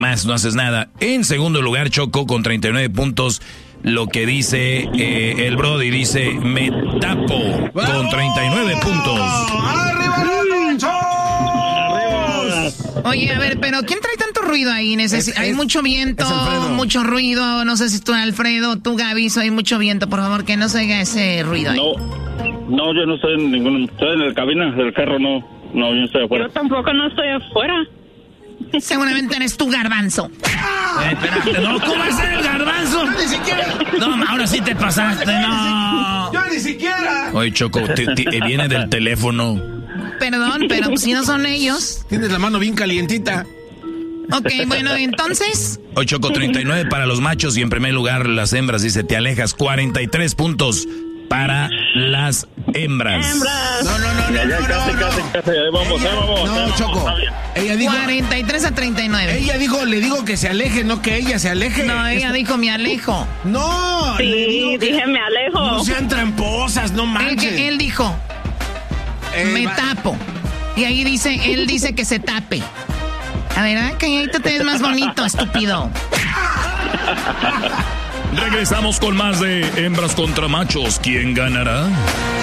más no haces nada. En segundo lugar, Choco, con 39 puntos. Lo que dice el Brody, dice, me tapo, con 39 puntos. ¡Arriba los Machos! Oye, a ver, pero ¿quién trae tanto ruido ahí? Hay mucho viento, mucho ruido. No sé si tú, Alfredo, tú, Gaby, hay mucho viento. Por favor, que no se oiga ese ruido ahí. No, yo no estoy en ningún... Estoy en la cabina del carro, no, yo no estoy afuera. Yo tampoco no estoy afuera. Seguramente eres tú, Garbanzo. Espérate, no, ¿cómo va a ser el Garbanzo? ¡Yo ni siquiera! No, ahora sí te pasaste, no. ¡Yo ni siquiera! Oye, Choco, viene del teléfono. Perdón, pero pues, si no son ellos. Tienes la mano bien calientita. Ok, bueno, entonces... Oye, Choco, 39 para los machos y en primer lugar las hembras, dice, te alejas, 43 puntos para las hembras. No. Casi, ahí vamos. No, Choco. Ella dijo... 43 a 39. Ella dijo, le digo que se aleje, no que ella se aleje. No, ella dijo, me alejo. No. Sí, dije, me alejo. No sean tramposas, no manches. Él dijo, me tapo. Y ahí dice, él dice que se tape. A ver, calladito te ves más bonito, estúpido. Regresamos con más de hembras contra machos. ¿Quién ganará?